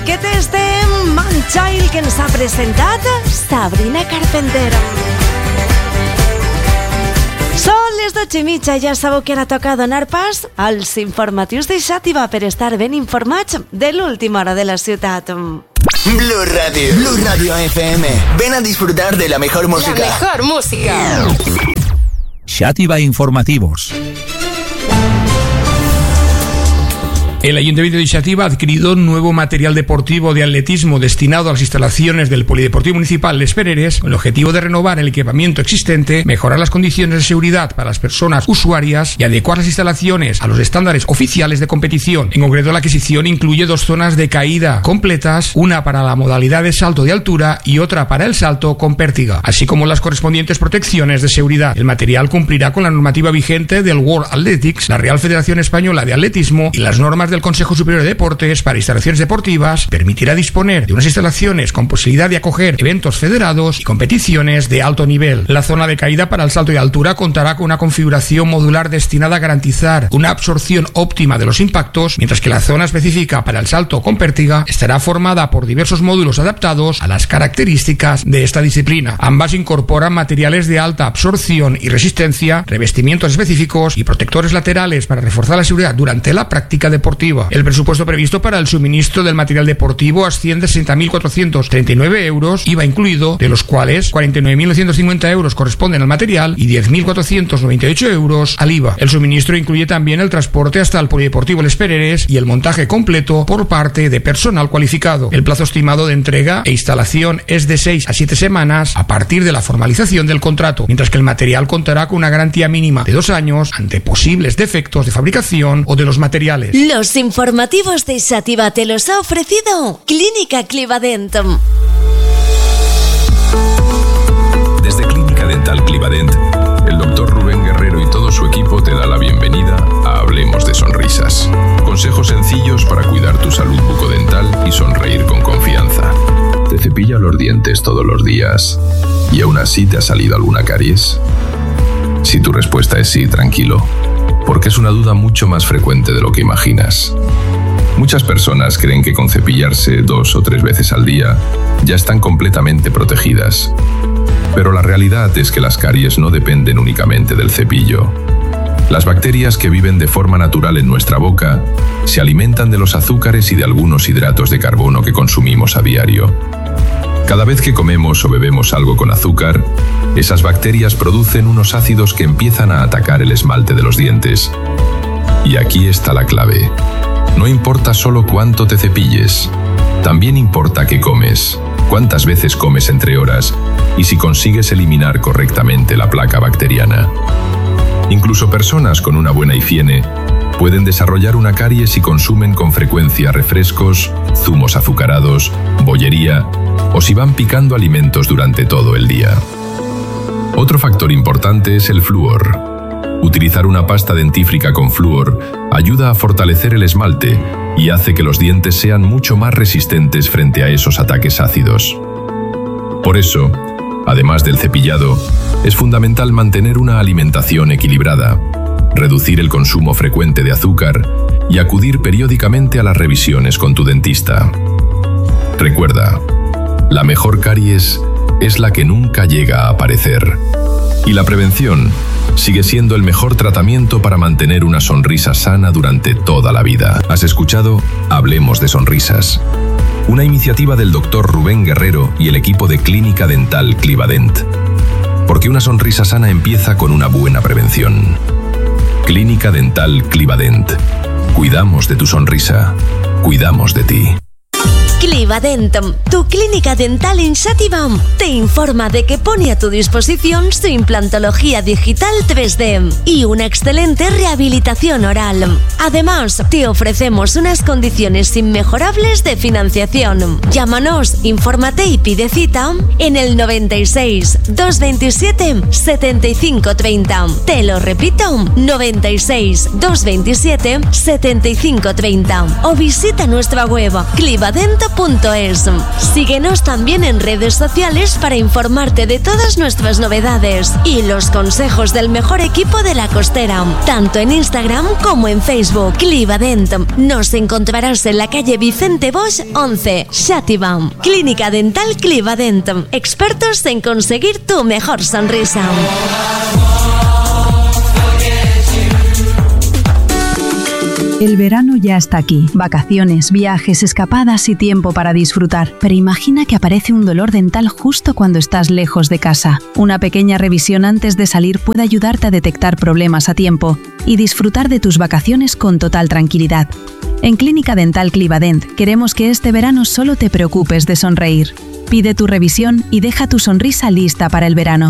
Aquest és de Manchild que ens ha presentat Sabrina Carpenter. Són les 12:30, ja sabeu que ara toca donar pas als informatius de Xàtiva per estar ben informats de l'última hora de la ciutat. Blue Radio. Blue Radio FM. Ven a disfrutar de la mejor música. La mejor música. Xàtiva Informativos. El Ayuntamiento de Xàtiva ha adquirido nuevo material deportivo de atletismo destinado a las instalaciones del Polideportivo Municipal Les Pereres, con el objetivo de renovar el equipamiento existente, mejorar las condiciones de seguridad para las personas usuarias y adecuar las instalaciones a los estándares oficiales de competición. En concreto, la adquisición incluye 2 zonas de caída completas, una para la modalidad de salto de altura y otra para el salto con pértiga, así como las correspondientes protecciones de seguridad. El material cumplirá con la normativa vigente del World Athletics, la Real Federación Española de Atletismo y las normas del Consejo Superior de Deportes para instalaciones deportivas. Permitirá disponer de unas instalaciones con posibilidad de acoger eventos federados y competiciones de alto nivel. La zona de caída para el salto de altura contará con una configuración modular destinada a garantizar una absorción óptima de los impactos, mientras que la zona específica para el salto con pértiga estará formada por diversos módulos adaptados a las características de esta disciplina. Ambas incorporan materiales de alta absorción y resistencia, revestimientos específicos y protectores laterales para reforzar la seguridad durante la práctica deportiva. El presupuesto previsto para el suministro del material deportivo asciende a 60.439 euros, IVA incluido, de los cuales 49.950 euros corresponden al material y 10.498 euros al IVA. El suministro incluye también el transporte hasta el Polideportivo Les Pereres y el montaje completo por parte de personal cualificado. El plazo estimado de entrega e instalación es de 6 a 7 semanas a partir de la formalización del contrato, mientras que el material contará con una garantía mínima de 2 años ante posibles defectos de fabricación o de los materiales. Los informativos de Xàtiva te los ha ofrecido Clínica Clivadent. Desde Clínica Dental Clivadent, el doctor Rubén Guerrero y todo su equipo te da la bienvenida a Hablemos de Sonrisas. Consejos sencillos para cuidar tu salud bucodental y sonreír con confianza. ¿Te cepillas los dientes todos los días y aún así te ha salido alguna caries? Si tu respuesta es sí, tranquilo, porque es una duda mucho más frecuente de lo que imaginas. Muchas personas creen que con cepillarse 2 o 3 veces al día ya están completamente protegidas. Pero la realidad es que las caries no dependen únicamente del cepillo. Las bacterias que viven de forma natural en nuestra boca se alimentan de los azúcares y de algunos hidratos de carbono que consumimos a diario. Cada vez que comemos o bebemos algo con azúcar, esas bacterias producen unos ácidos que empiezan a atacar el esmalte de los dientes. Y aquí está la clave. No importa solo cuánto te cepilles, también importa qué comes, cuántas veces comes entre horas y si consigues eliminar correctamente la placa bacteriana. Incluso personas con una buena higiene pueden desarrollar una caries si consumen con frecuencia refrescos, zumos azucarados, bollería o si van picando alimentos durante todo el día. Otro factor importante es el flúor. Utilizar una pasta dentífrica con flúor ayuda a fortalecer el esmalte y hace que los dientes sean mucho más resistentes frente a esos ataques ácidos. Por eso, además del cepillado, es fundamental mantener una alimentación equilibrada, reducir el consumo frecuente de azúcar y acudir periódicamente a las revisiones con tu dentista. Recuerda, la mejor caries es la que nunca llega a aparecer. Y la prevención sigue siendo el mejor tratamiento para mantener una sonrisa sana durante toda la vida. ¿Has escuchado? Hablemos de Sonrisas. Una iniciativa del doctor Rubén Guerrero y el equipo de Clínica Dental Clivadent. Porque una sonrisa sana empieza con una buena prevención. Clínica Dental Clivadent. Cuidamos de tu sonrisa. Cuidamos de ti. Clivadent, tu clínica dental en Xàtiva, te informa de que pone a tu disposición su implantología digital 3D y una excelente rehabilitación oral. Además, te ofrecemos unas condiciones inmejorables de financiación. Llámanos, infórmate y pide cita en el 96 227 75 30. Te lo repito, 96 227 75 30. O visita nuestra web clivadent.com. Síguenos también en redes sociales para informarte de todas nuestras novedades y los consejos del mejor equipo de la costera, tanto en Instagram como en Facebook. Clivadent. Nos encontrarás en la calle Vicente Bosch 11, Xàtiva. Clínica Dental Clivadent. Expertos en conseguir tu mejor sonrisa. El verano ya está aquí. Vacaciones, viajes, escapadas y tiempo para disfrutar. Pero imagina que aparece un dolor dental justo cuando estás lejos de casa. Una pequeña revisión antes de salir puede ayudarte a detectar problemas a tiempo y disfrutar de tus vacaciones con total tranquilidad. En Clínica Dental Clivadent queremos que este verano solo te preocupes de sonreír. Pide tu revisión y deja tu sonrisa lista para el verano.